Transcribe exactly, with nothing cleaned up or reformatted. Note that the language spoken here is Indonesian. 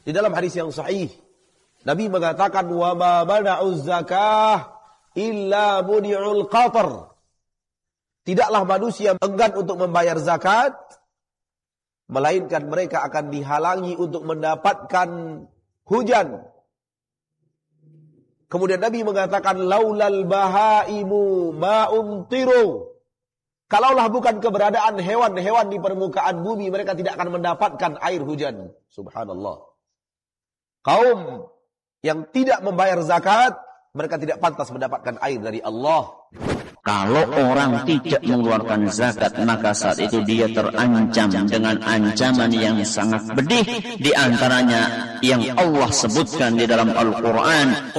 Di dalam hadis yang sahih, Nabi mengatakan, wa ma mana'uz zakah illa muni'ul qatar. Tidaklah manusia enggan untuk membayar zakat, melainkan mereka akan dihalangi untuk mendapatkan hujan. Kemudian Nabi mengatakan, laulal bahaimu ma'umtiru. Kalaulah bukan keberadaan hewan-hewan di permukaan bumi, mereka tidak akan mendapatkan air hujan. Subhanallah. Kaum yang tidak membayar zakat, mereka tidak pantas mendapatkan air dari Allah. Kalau orang tidak mengeluarkan zakat, maka saat itu dia terancam dengan ancaman yang sangat pedih. Di antaranya yang Allah sebutkan di dalam Al-Quran.